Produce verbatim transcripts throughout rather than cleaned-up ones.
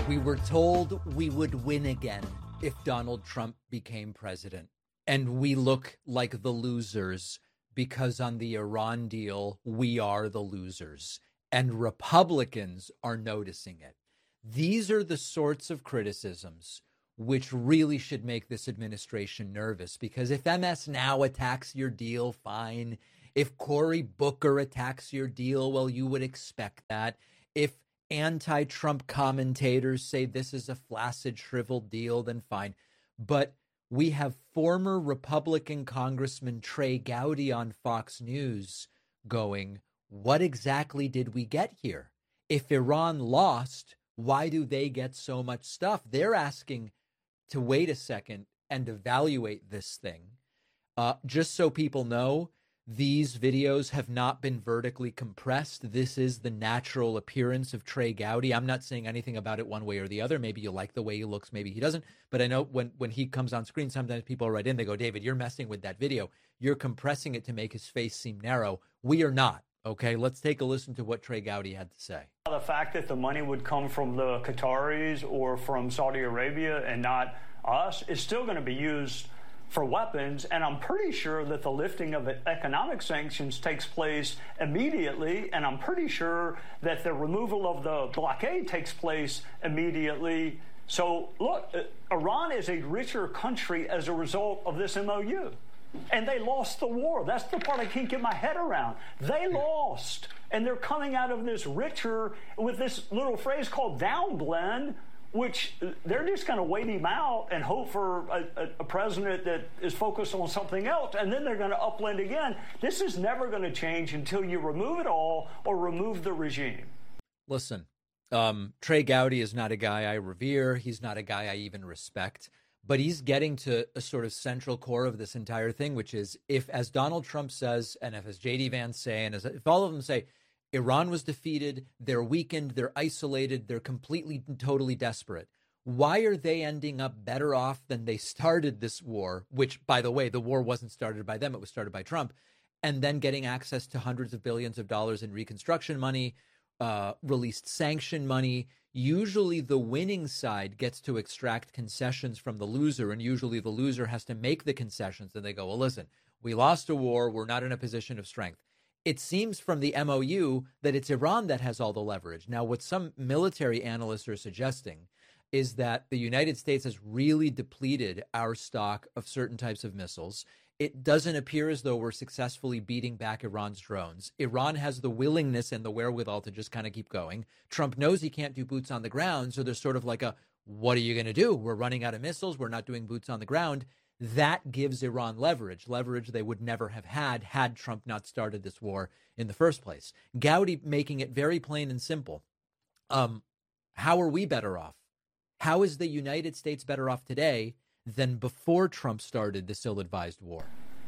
We were told we would win again if Donald Trump became president. And we look like the losers because on the Iran deal, we are the losers. And Republicans are noticing it. These are the sorts of criticisms which really should make this administration nervous, because if M S Now attacks your deal, fine. If Cory Booker attacks your deal, well, you would expect that. If anti-Trump commentators say this is a flaccid, shriveled deal, then fine. But we have former Republican Congressman Trey Gowdy on Fox News going, what exactly did we get here? If Iran lost, why do they get so much stuff? They're asking to wait a second and evaluate this thing. Uh, just so people know, these videos have not been vertically compressed. This is the natural appearance of Trey Gowdy. I'm not saying anything about it one way or the other. Maybe you like the way he looks, maybe he doesn't. But I know when, when he comes on screen, sometimes people write in, they go, David, you're messing with that video. You're compressing it to make his face seem narrow. We are not. Okay, let's take a listen to what Trey Gowdy had to say. The fact that the money would come from the Qataris or from Saudi Arabia and not us is still going to be used for weapons, and I'm pretty sure that the lifting of economic sanctions takes place immediately, and I'm pretty sure that the removal of the blockade takes place immediately. So, look, Iran is a richer country as a result of this M O U, and they lost the war. That's the part I can't get my head around. They lost, and they're coming out of this richer with this little phrase called downblend, which they're just going to wait him out and hope for a, a, a president that is focused on something else, and then they're going to upblend again. This is never going to change until you remove it all or remove the regime. Listen, um, Trey Gowdy is not a guy I revere. He's not a guy I even respect. But he's getting to a sort of central core of this entire thing, which is if, as Donald Trump says, and if, as J D Vance say, and as if all of them say, Iran was defeated, they're weakened, they're isolated, they're completely and totally desperate. Why are they ending up better off than they started this war, which, by the way, the war wasn't started by them, it was started by Trump, and then getting access to hundreds of billions of dollars in reconstruction money, uh, released sanction money. Usually the winning side gets to extract concessions from the loser, and usually the loser has to make the concessions, and they go, well, listen, we lost a war, we're not in a position of strength. It seems from the M O U that it's Iran that has all the leverage. Now, what some military analysts are suggesting is that the United States has really depleted our stock of certain types of missiles. It doesn't appear as though we're successfully beating back Iran's drones. Iran has the willingness and the wherewithal to just kind of keep going. Trump knows he can't do boots on the ground, so there's sort of like a, what are you going to do? We're running out of missiles. We're not doing boots on the ground. That gives Iran leverage, leverage they would never have had had Trump not started this war in the first place. Gowdy making it very plain and simple. Um, how are we better off? How is the United States better off today than before Trump started this ill-advised war?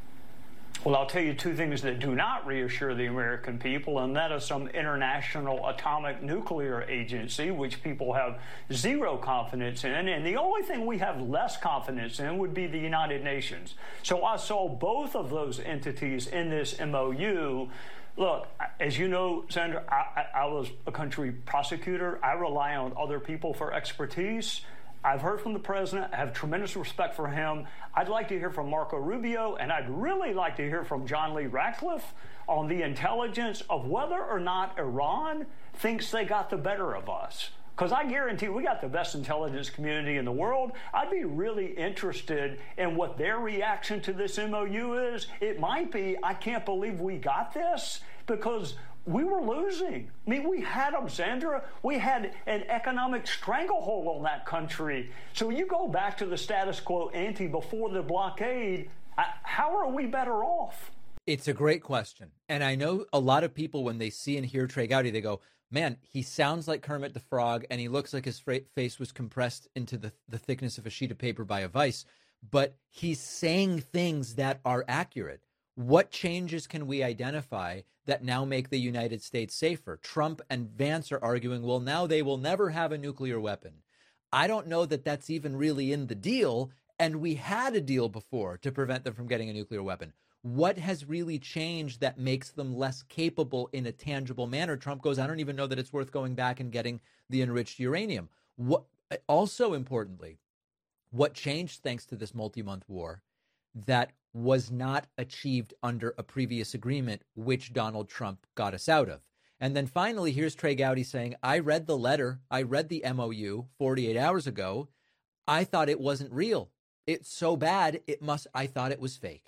Well, I'll tell you two things that do not reassure the American people, and that is some international atomic nuclear agency, which people have zero confidence in. And the only thing we have less confidence in would be the United Nations. So I saw both of those entities in this M O U. Look, as you know, Senator, I, I, I was a country prosecutor. I rely on other people for expertise. I've heard from the president. I have tremendous respect for him. I'd like to hear from Marco Rubio, and I'd really like to hear from John Lee Ratcliffe on the intelligence of whether or not Iran thinks they got the better of us. Because I guarantee we got the best intelligence community in the world. I'd be really interested in what their reaction to this M O U is. It might be, I can't believe we got this, because we were losing. I mean, we had them, Sandra. We had an economic stranglehold on that country. So you go back to the status quo ante before the blockade, how are we better off? It's a great question. And I know a lot of people, when they see and hear Trey Gowdy, they go, man, he sounds like Kermit the Frog, and he looks like his face was compressed into the, the thickness of a sheet of paper by a vice. But he's saying things that are accurate. What changes can we identify that now make the United States safer? Trump and Vance are arguing, well, now they will never have a nuclear weapon. I don't know that that's even really in the deal, and we had a deal before to prevent them from getting a nuclear weapon. What has really changed that makes them less capable in a tangible manner? Trump goes, I don't even know that it's worth going back and getting the enriched uranium. What also importantly, what changed thanks to this multi-month war that was not achieved under a previous agreement, which Donald Trump got us out of. And then finally, here's Trey Gowdy saying, I read the letter, I read the M O U forty-eight hours ago. I thought it wasn't real. It's so bad, it must, I thought it was fake.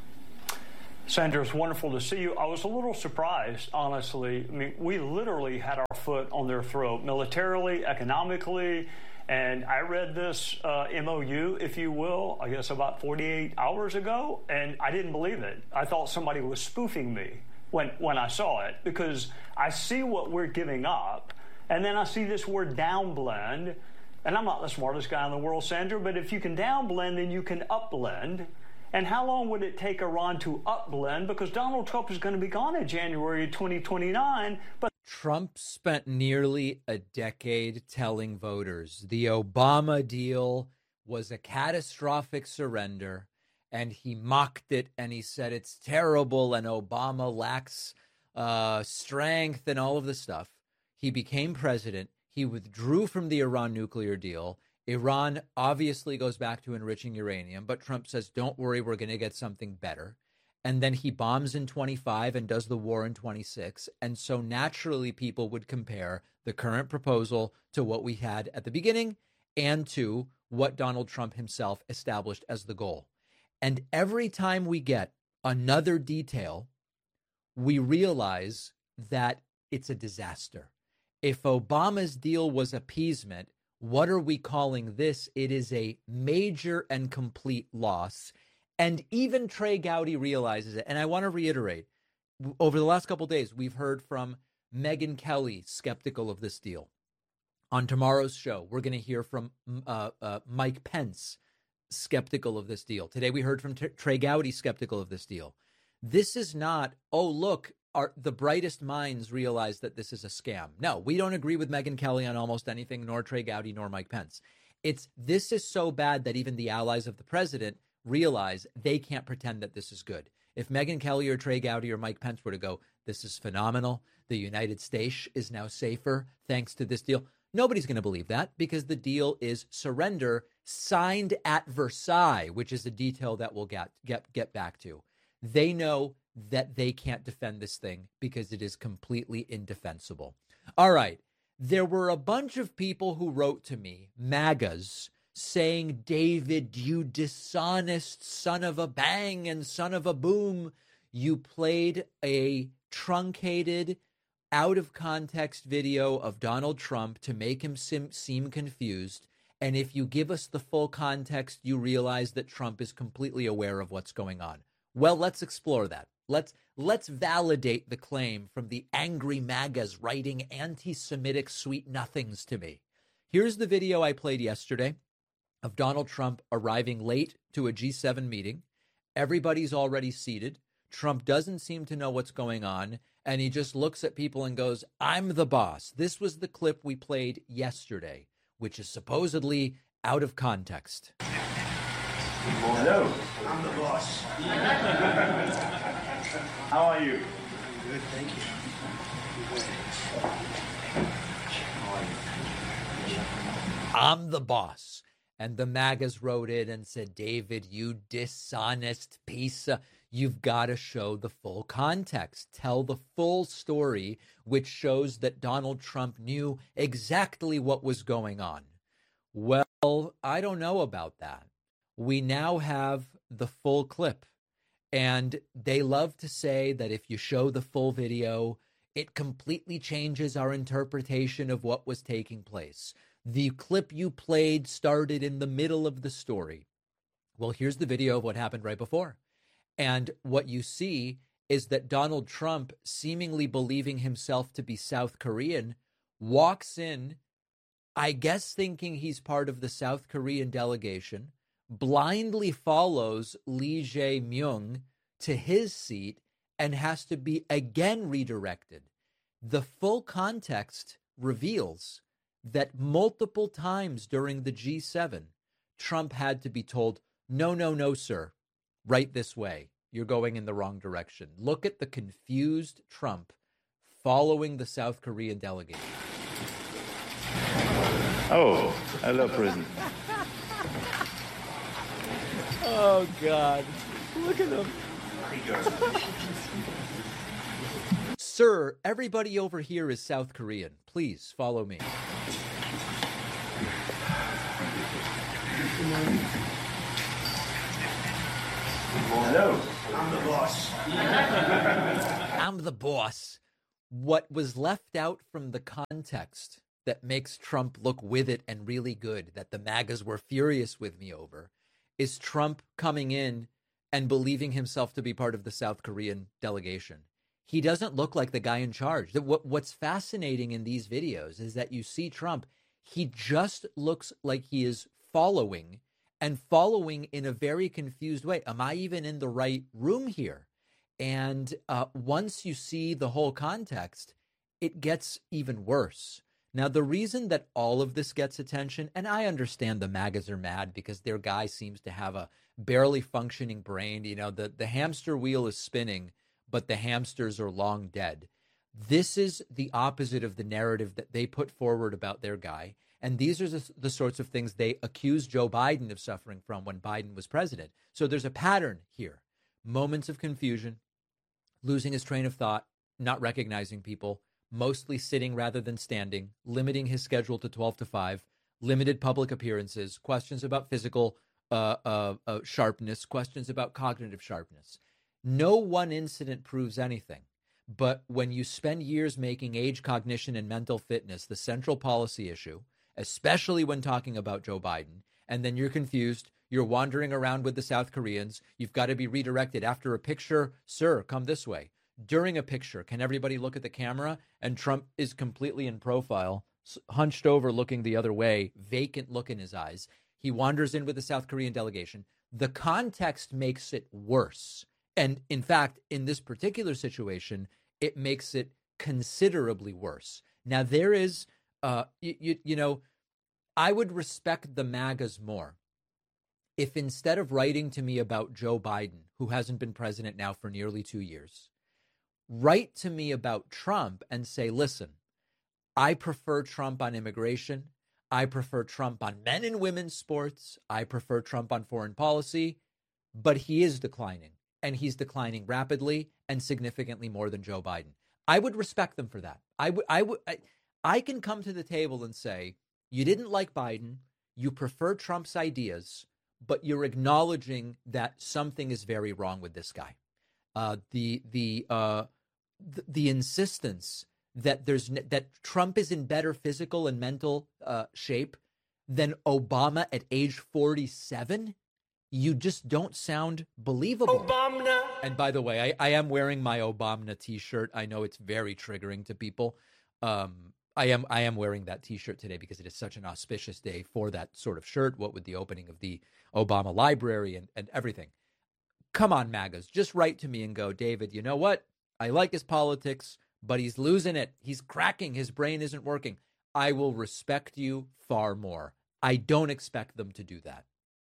Senator, it's wonderful to see you. I was a little surprised, honestly. I mean, we literally had our foot on their throat, militarily, economically. And I read this uh, M O U, if you will, I guess about forty-eight hours ago, and I didn't believe it. I thought somebody was spoofing me when, when I saw it, because I see what we're giving up, and then I see this word downblend, and I'm not the smartest guy in the world, Sandra, but if you can downblend, then you can upblend. And how long would it take Iran to upblend? Because Donald Trump is going to be gone in January twenty twenty-nine, but Trump spent nearly a decade telling voters the Obama deal was a catastrophic surrender, and he mocked it, and he said it's terrible, and Obama lacks uh, strength and all of this stuff. He became president. He withdrew from the Iran nuclear deal. Iran obviously goes back to enriching uranium, but Trump says, don't worry, we're going to get something better. And then he bombs in twenty-five and does the war in twenty-six. And so naturally, people would compare the current proposal to what we had at the beginning and to what Donald Trump himself established as the goal. And every time we get another detail, we realize that it's a disaster. If Obama's deal was appeasement, what are we calling this? It is a major and complete loss. And even Trey Gowdy realizes it. And I want to reiterate, over the last couple of days, we've heard from Megyn Kelly, skeptical of this deal. On tomorrow's show, we're going to hear from uh, uh, Mike Pence, skeptical of this deal. Today, we heard from T- Trey Gowdy, skeptical of this deal. This is not, oh, look, our, the brightest minds realize that this is a scam. No, we don't agree with Megyn Kelly on almost anything, nor Trey Gowdy, nor Mike Pence. It's this is so bad that even the allies of the president realize they can't pretend that this is good. If Megyn Kelly or Trey Gowdy or Mike Pence were to go, this is phenomenal, the United States is now safer thanks to this deal, nobody's going to believe that because the deal is surrender signed at Versailles, which is a detail that we'll get, get, get back to. They know that they can't defend this thing because it is completely indefensible. All right. There were a bunch of people who wrote to me, MAGAs, saying, David, you dishonest son of a bang and son of a boom. You played a truncated, out of context video of Donald Trump to make him sim- seem confused. And if you give us the full context, you realize that Trump is completely aware of what's going on. Well, let's explore that. Let's let's validate the claim from the angry MAGAs writing anti-Semitic sweet nothings to me. Here's the video I played yesterday of Donald Trump arriving late to a G seven meeting. Everybody's already seated. Trump doesn't seem to know what's going on, and he just looks at people and goes, I'm the boss. This was the clip we played yesterday, which is supposedly out of context. Hello, I'm the boss. How are you? Good, thank you. I'm the boss. And the MAGAs wrote it and said, David, you dishonest piece of... You've got to show the full context. Tell the full story, which shows that Donald Trump knew exactly what was going on. Well, I don't know about that. We now have the full clip. And they love to say that if you show the full video, it completely changes our interpretation of what was taking place. The clip you played started in the middle of the story. Well, here's the video of what happened right before. And what you see is that Donald Trump, seemingly believing himself to be South Korean, walks in, I guess thinking he's part of the South Korean delegation, blindly follows Lee Jae-myung to his seat and has to be again redirected. The full context reveals that multiple times during the G seven, Trump had to be told, no, no, no, sir, right this way. You're going in the wrong direction. Look at the confused Trump following the South Korean delegation. Oh, I love prison. Oh, God. Look at him. Sir, everybody over here is South Korean. Please follow me. Hello, I'm the boss. I'm the boss. What was left out from the context that makes Trump look with it and really good, that the MAGAs were furious with me over, is Trump coming in and believing himself to be part of the South Korean delegation. He doesn't look like the guy in charge. What, what's fascinating in these videos is that you see Trump, he just looks like he is following and following in a very confused way. Am I even in the right room here? And uh, once you see the whole context, it gets even worse. Now, the reason that all of this gets attention, and I understand the MAGAs are mad because their guy seems to have a barely functioning brain. You know, the, the hamster wheel is spinning, but the hamsters are long dead. This is the opposite of the narrative that they put forward about their guy. And these are the, the sorts of things they accused Joe Biden of suffering from when Biden was president. So there's a pattern here. Moments of confusion, losing his train of thought, not recognizing people, mostly sitting rather than standing, limiting his schedule to twelve to five, limited public appearances, questions about physical uh, uh, uh, sharpness, questions about cognitive sharpness. No one incident proves anything. But when you spend years making age, cognition, and mental fitness the central policy issue, especially when talking about Joe Biden, and then you're confused, you're wandering around with the South Koreans, you've got to be redirected after a picture. Sir, come this way. During a picture, can everybody look at the camera? And Trump is completely in profile, hunched over, looking the other way, vacant look in his eyes. He wanders in with the South Korean delegation. The context makes it worse. And in fact, in this particular situation, it makes it considerably worse. Now, there is, uh, you, you, you know, I would respect the MAGAs more if instead of writing to me about Joe Biden, who hasn't been president now for nearly two years, write to me about Trump and say, listen, I prefer Trump on immigration. I prefer Trump on men and women's sports. I prefer Trump on foreign policy, but he is declining. And he's declining rapidly and significantly more than Joe Biden. I would respect them for that. I would, I would, I, I can come to the table and say, you didn't like Biden, you prefer Trump's ideas, but you're acknowledging that something is very wrong with this guy. Uh, the the uh, the, the insistence that there's that Trump is in better physical and mental uh, shape than Obama at age forty-seven. You just don't sound believable. Obama. And by the way, I, I am wearing my Obama T-shirt. I know it's very triggering to people. Um, I am I am wearing that T-shirt today because it is such an auspicious day for that sort of shirt. What with the opening of the Obama Library and, and everything. Come on, MAGAs, just write to me and go, David, you know what? I like his politics, but he's losing it. He's cracking. His brain isn't working. I will respect you far more. I don't expect them to do that.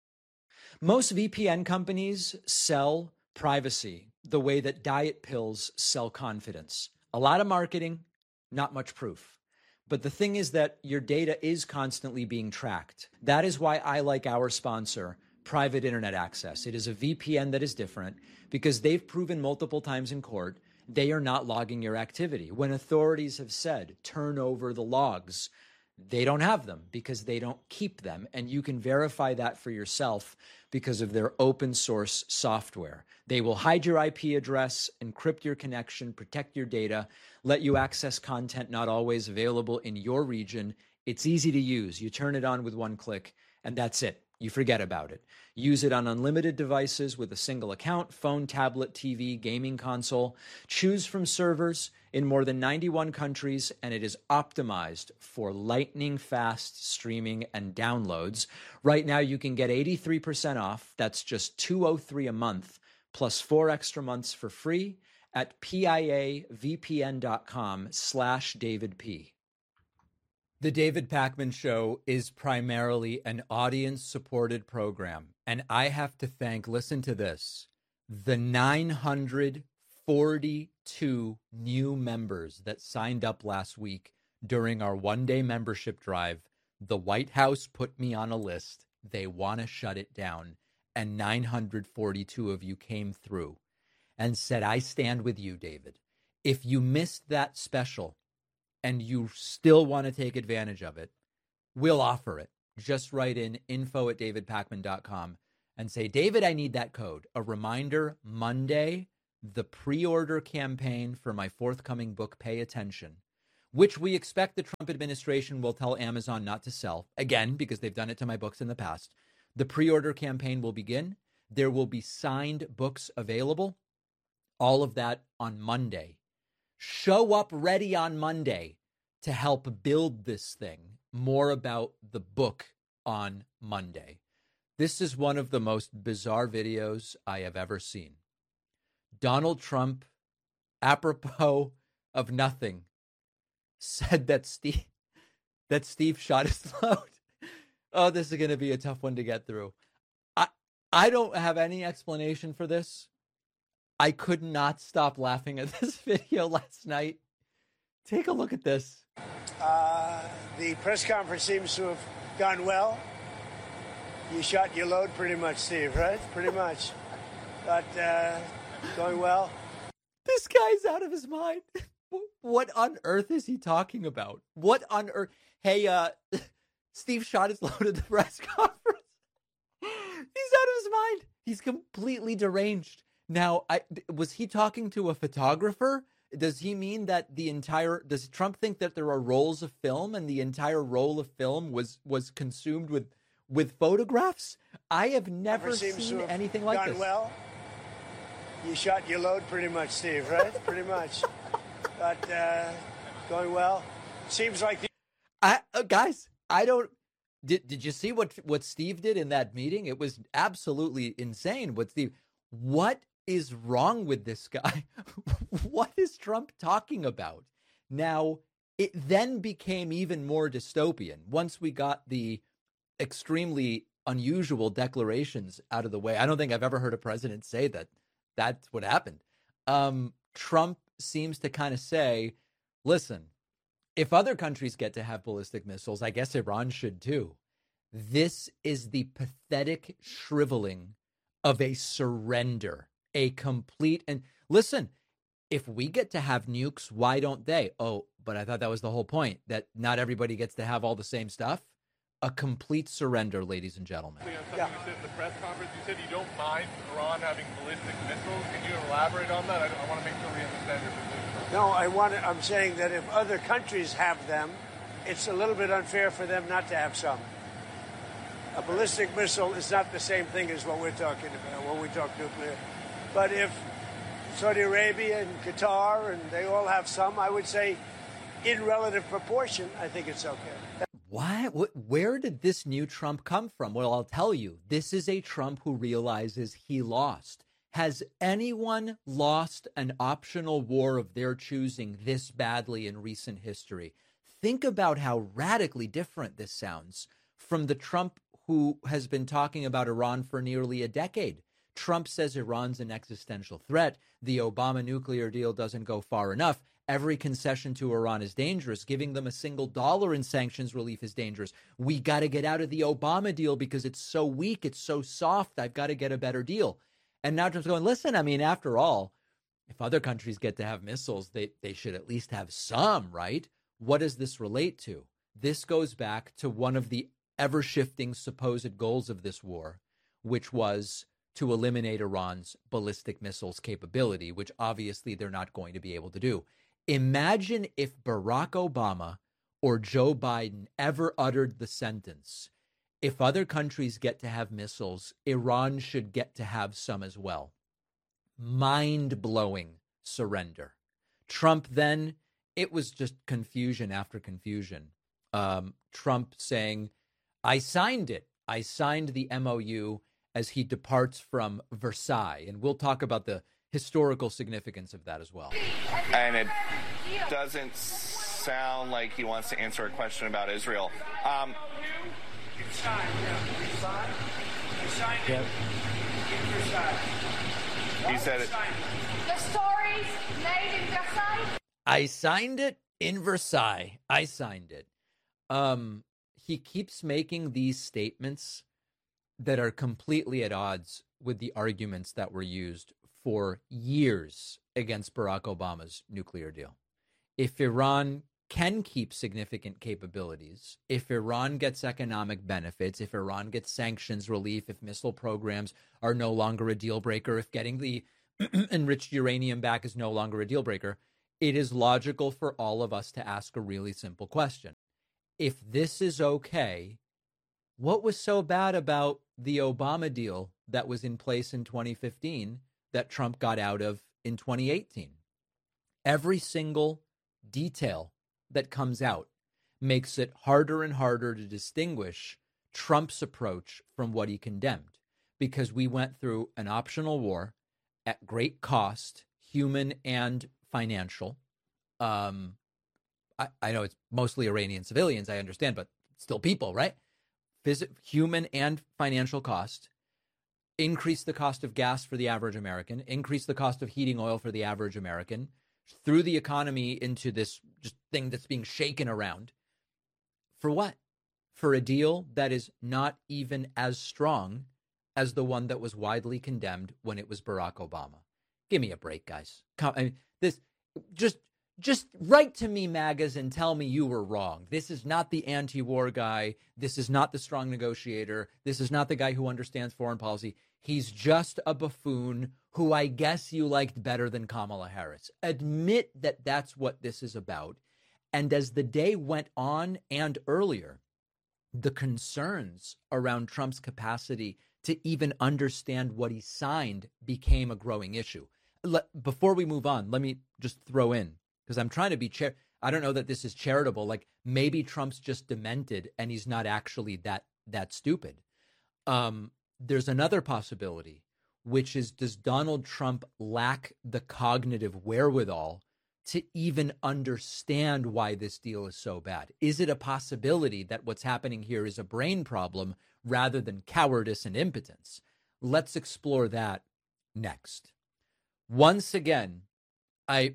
Most V P N companies sell privacy the way that diet pills sell confidence. A lot of marketing, not much proof. But the thing is that your data is constantly being tracked. That is why I like our sponsor, Private Internet Access. It is a V P N that is different because they've proven multiple times in court they are not logging your activity. When authorities have said, turn over the logs, they don't have them because they don't keep them. And you can verify that for yourself because of their open source software. They will hide your I P address, encrypt your connection, protect your data, let you access content not always available in your region. It's easy to use. You turn it on with one click, and that's it. You forget about it. Use it on unlimited devices with a single account, phone, tablet, T V, gaming console. Choose from servers in more than ninety-one countries, and it is optimized for lightning fast streaming and downloads. Right now, you can get eighty-three percent off. That's just two hundred three dollars a month, plus four extra months for free at piavpn.com slash David P. The David Pakman Show is primarily an audience-supported program, and I have to thank, listen to this, the nine hundred forty-two new members that signed up last week during our one-day membership drive The White House put me on a list. They want to shut it down. And nine hundred forty-two of you came through and said, I stand with you, David. If you missed that special and you still want to take advantage of it, we'll offer it. Just write in info at david pakman dot com and say, David, I need that code. A reminder, Monday, the pre-order campaign for my forthcoming book, Pay Attention, which we expect the Trump administration will tell Amazon not to sell, again, because they've done it to my books in the past. The pre-order campaign will begin. There will be signed books available. All of that on Monday. Show up ready on Monday to help build this thing. More about the book on Monday. This is one of the most bizarre videos I have ever seen. Donald Trump, apropos of nothing, said that Steve that Steve shot his load. Oh, this is going to be a tough one to get through. I I don't have any explanation for this. I could not stop laughing at this video last night. Take a look at this. Uh, the press conference seems to have gone well. You shot your load pretty much, Steve, right? Pretty much. But uh, going well. This guy's out of his mind. What on earth is he talking about? What on earth? Hey, uh, Steve shot his load at the press conference. He's out of his mind. He's completely deranged. Now, I, was he talking to a photographer? Does he mean that the entire, does Trump think that there are rolls of film and the entire roll of film was, was consumed with, with photographs? I have never seen anything like this. Well, you shot your load pretty much, Steve, right? Pretty much. But uh, going well. Seems like the- I, uh, guys, I don't, did, did you see what, what Steve did in that meeting? It was absolutely insane what Steve, what is wrong with this guy? What is Trump talking about? Now, it then became even more dystopian once we got the extremely unusual declarations out of the way. I don't think I've ever heard a president say that that's what happened. Um, Trump seems to kind of say, listen, if other countries get to have ballistic missiles, I guess Iran should too. This is the pathetic shriveling of a surrender. A complete, and listen, if we get to have nukes, why don't they? Oh, but I thought that was the whole point, that not everybody gets to have all the same stuff. A complete surrender, ladies and gentlemen. Yeah. You said in the press conference, you said you don't mind Iran having ballistic missiles. Can you elaborate on that? I, I want to make sure we understand your position. No, I want to, I'm saying that if other countries have them, it's a little bit unfair for them not to have some. A ballistic missile is not the same thing as what we're talking about when we talk nuclear. But if Saudi Arabia and Qatar, and they all have some, I would say in relative proportion, I think it's okay. Why? Where did this new Trump come from? Well, I'll tell you, this is a Trump who realizes he lost. Has anyone lost an optional war of their choosing this badly in recent history? Think about how radically different this sounds from the Trump who has been talking about Iran for nearly a decade. Trump says Iran's an existential threat. The Obama nuclear deal doesn't go far enough. Every concession to Iran is dangerous. Giving them a single dollar in sanctions relief is dangerous. We got to get out of the Obama deal because it's so weak. It's so soft. I've got to get a better deal. And now Trump's going, listen, I mean, after all, if other countries get to have missiles, they, they should at least have some, right? What does this relate to? This goes back to one of the ever-shifting supposed goals of this war, which was to eliminate Iran's ballistic missiles capability, which obviously they're not going to be able to do. Imagine if Barack Obama or Joe Biden ever uttered the sentence, if other countries get to have missiles, Iran should get to have some as well. Mind-blowing surrender. Trump then, it was just confusion after confusion. Um, Trump saying, I signed it. I signed the M O U as he departs from Versailles. And we'll talk about the historical significance of that as well. And it doesn't sound like he wants to answer a question about Israel. Um, It's signed, yeah. We signed. We signed it. Yep. In Versailles. he said it. The stories made in Versailles. I signed it in Versailles. I signed it. Um, he keeps making these statements that are completely at odds with the arguments that were used for years against Barack Obama's nuclear deal. If Iran can keep significant capabilities, if Iran gets economic benefits, if Iran gets sanctions relief, if missile programs are no longer a deal breaker, if getting the enriched uranium back is no longer a deal breaker, it is logical for all of us to ask a really simple question. If this is okay, what was so bad about the Obama deal that was in place in twenty fifteen that Trump got out of in twenty eighteen? Every single detail that comes out makes it harder and harder to distinguish Trump's approach from what he condemned, because we went through an optional war at great cost, human and financial. Um, I, I know it's mostly Iranian civilians, I understand, but still people, right? Phys- human and financial cost, increase the cost of gas for the average American, increase the cost of heating oil for the average American, threw the economy into this just thing that's being shaken around. For what? For a deal that is not even as strong as the one that was widely condemned when it was Barack Obama. Give me a break, guys. Come, I mean, this just just write to me, MAGAs, and tell me you were wrong. This is not the anti-war guy. This is not the strong negotiator. This is not the guy who understands foreign policy. He's just a buffoon who I guess you liked better than Kamala Harris. Admit that that's what this is about. And as the day went on and earlier, the concerns around Trump's capacity to even understand what he signed became a growing issue. Let, before we move on, let me just throw in, because I'm trying to be char- I don't know that this is charitable. Like, maybe Trump's just demented and he's not actually that that stupid. Um, there's another possibility, which is, does Donald Trump lack the cognitive wherewithal to even understand why this deal is so bad? Is it a possibility that what's happening here is a brain problem rather than cowardice and impotence? Let's explore that next. Once again, I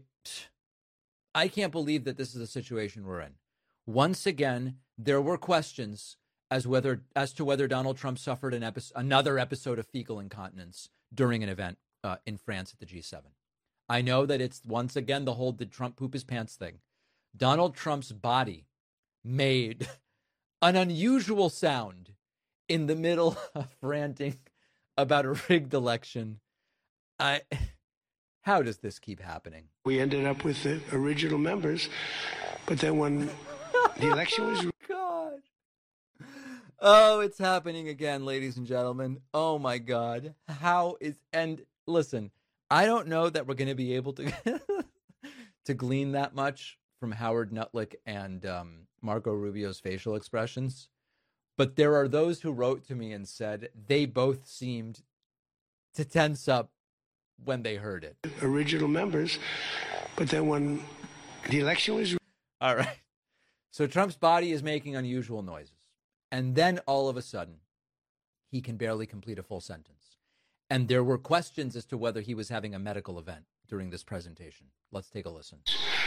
I can't believe that this is the situation we're in. Once again, there were questions as whether as to whether Donald Trump suffered an epi- another episode of fecal incontinence during an event uh, in France at the G seven. I know that it's once again the whole did Trump poop his pants thing. Donald Trump's body made an unusual sound in the middle of ranting about a rigged election. I, how does this keep happening? We ended up with the original members, but then when the election was... God. Oh, it's happening again, ladies and gentlemen. Oh, my God. How is... And listen, I don't know that we're going to be able to to glean that much from Howard Nutlick and um, Marco Rubio's facial expressions. But there are those who wrote to me and said they both seemed to tense up when they heard it. Original members, but then when the election was... All right. So Trump's body is making unusual noises. And then all of a sudden, he can barely complete a full sentence. And there were questions as to whether he was having a medical event during this presentation. Let's take a listen.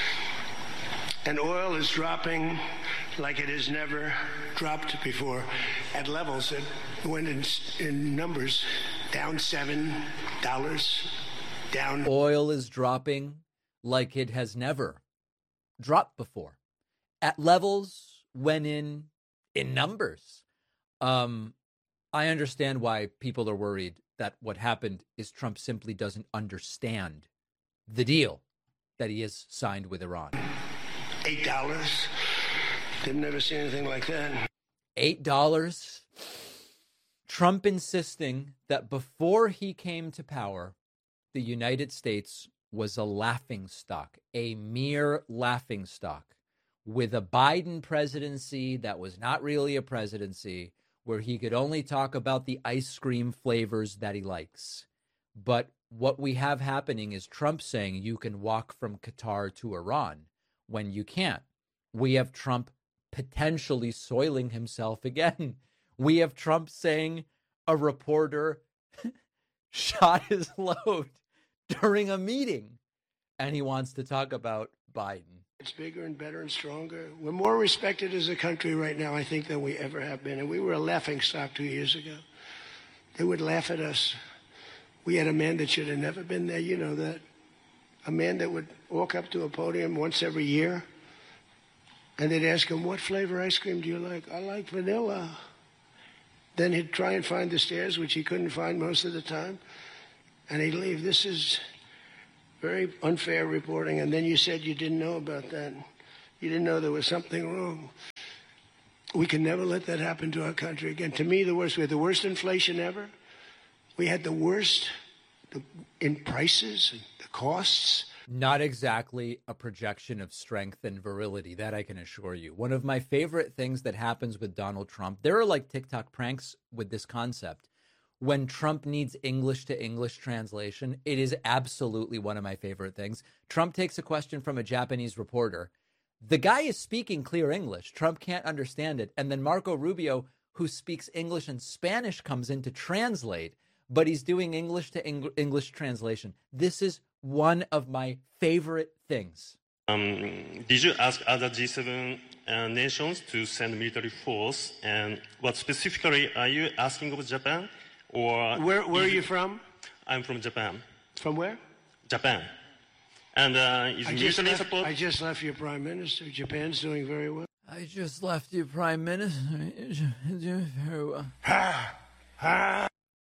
And oil is dropping like it has never dropped before at levels that went in, in numbers down seven dollars, down. Oil is dropping like it has never dropped before at levels when in in numbers. Um, I understand why people are worried that what happened is Trump simply doesn't understand the deal that he has signed with Iran. Eight dollars. Didn't ever see anything like that. Eight dollars. Trump insisting that before he came to power, the United States was a laughingstock, a mere laughingstock, with a Biden presidency that was not really a presidency, where he could only talk about the ice cream flavors that he likes. But what we have happening is Trump saying you can walk from Qatar to Iran when you can't. We have Trump potentially soiling himself again. We have Trump saying a reporter shot his load during a meeting, and he wants to talk about Biden. It's bigger and better and stronger. We're more respected as a country right now, I think, than we ever have been. And we were a laughingstock two years ago. They would laugh at us. We had a man that should have never been there. You know that. A man that would walk up to a podium once every year, and they'd ask him, what flavor ice cream do you like? I like vanilla. Then he'd try and find the stairs, which he couldn't find most of the time, and he'd leave. This is very unfair reporting. And then you said you didn't know about that. You didn't know there was something wrong. We can never let that happen to our country again. To me, the worst. We had the worst inflation ever. We had the worst the, in prices, the costs. Not exactly a projection of strength and virility, that I can assure you. One of my favorite things that happens with Donald Trump, there are like TikTok pranks with this concept. When Trump needs English to English translation, it is absolutely one of my favorite things. Trump takes a question from a Japanese reporter. The guy is speaking clear English. Trump can't understand it. And then Marco Rubio, who speaks English and Spanish, comes in to translate, but he's doing English to Eng- English translation. This is one of my favorite things. Um, did you ask other G seven uh, nations to send military force? And what specifically are you asking of Japan? Or Where, where are you from? I'm from Japan. From where? Japan. And uh, is I just, military left, support? I just left your prime minister. Japan's doing very well. I just left you, Prime Minister. Doing very well. Ha! Ha!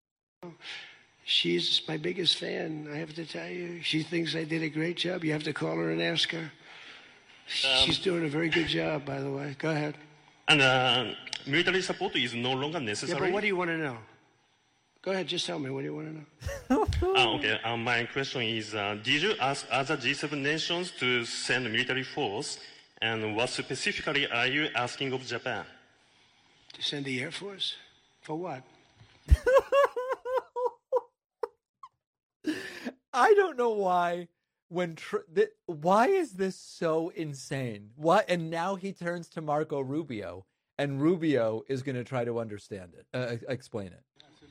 She's my biggest fan, I have to tell you. She thinks I did a great job. You have to call her and ask her. She's um, doing a very good job, by the way. Go ahead. And uh, military support is no longer necessary. Yeah, but what do you want to know? Go ahead, just tell me. What do you want to know? uh, okay, uh, my question is, uh, did you ask other G seven nations to send military force? And what specifically are you asking of Japan? To send the Air Force? For what? I don't know why. When tr- th- why is this so insane? What? And now he turns to Marco Rubio, and Rubio is going to try to understand it, uh, explain it.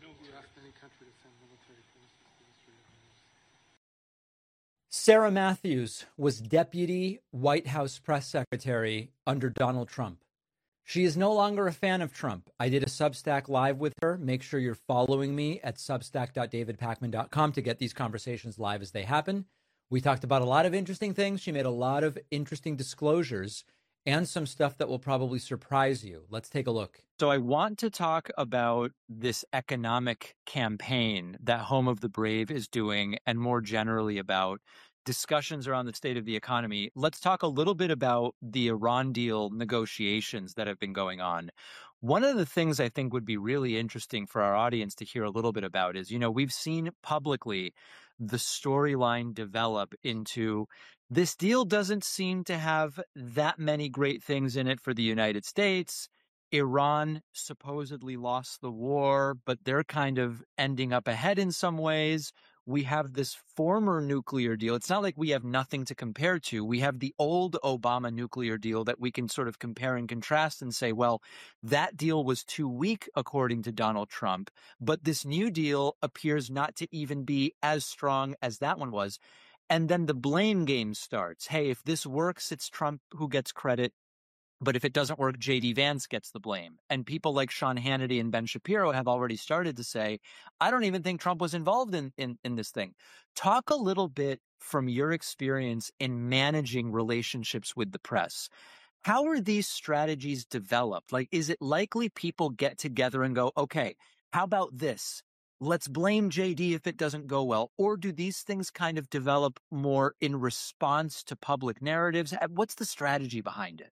Sarah Matthews was deputy White House press secretary under Donald Trump. She is no longer a fan of Trump. I did a Substack live with her. Make sure you're following me at substack dot david pakman dot com to get these conversations live as they happen. We talked about a lot of interesting things. She made a lot of interesting disclosures and some stuff that will probably surprise you. Let's take a look. So I want to talk about this economic campaign that Home of the Brave is doing, and more generally about discussions around the state of the economy. Let's talk a little bit about the Iran deal negotiations that have been going on. One of the things I think would be really interesting for our audience to hear a little bit about is, you know, we've seen publicly the storyline develop into this deal doesn't seem to have that many great things in it for the United States. Iran supposedly lost the war, but they're kind of ending up ahead in some ways. We have this former nuclear deal. It's not like we have nothing to compare to. We have the old Obama nuclear deal that we can sort of compare and contrast and say, well, that deal was too weak, according to Donald Trump. But this new deal appears not to even be as strong as that one was. And then the blame game starts. Hey, if this works, it's Trump who gets credit. But if it doesn't work, J D Vance gets the blame. And people like Sean Hannity and Ben Shapiro have already started to say, I don't even think Trump was involved in, in, in this thing. Talk a little bit from your experience in managing relationships with the press. How are these strategies developed? Like, is it likely people get together and go, okay, how about this? Let's blame J D if it doesn't go well. Or do these things kind of develop more in response to public narratives? What's the strategy behind it?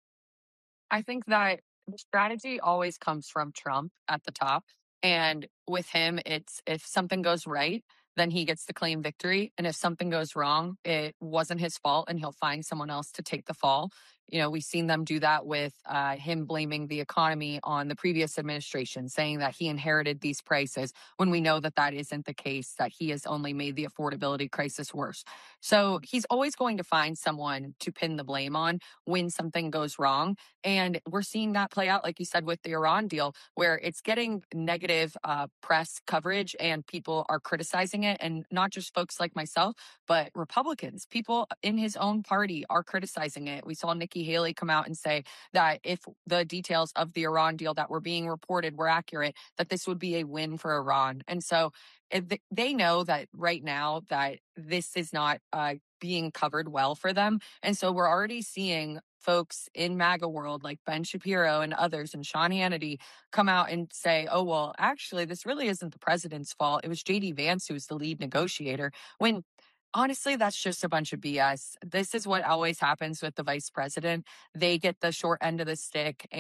I think that the strategy always comes from Trump at the top. And with him, it's if something goes right, then he gets to claim victory. And if something goes wrong, it wasn't his fault and he'll find someone else to take the fall. You know, we've seen them do that with uh, him blaming the economy on the previous administration, saying that he inherited these prices when we know that that isn't the case, that he has only made the affordability crisis worse. So he's always going to find someone to pin the blame on when something goes wrong. And we're seeing that play out, like you said, with the Iran deal, where it's getting negative uh, press coverage and people are criticizing it. And not just folks like myself, but Republicans, people in his own party are criticizing it. We saw Nikki Haley come out and say that if the details of the Iran deal that were being reported were accurate, that this would be a win for Iran. And so if they know that right now that this is not uh, being covered well for them. And so we're already seeing folks in MAGA world like Ben Shapiro and others and Sean Hannity come out and say, oh, well, actually, this really isn't the president's fault. It was J D Vance who was the lead negotiator. When honestly, that's just a bunch of B S. This is what always happens with the vice president. They get the short end of the stick.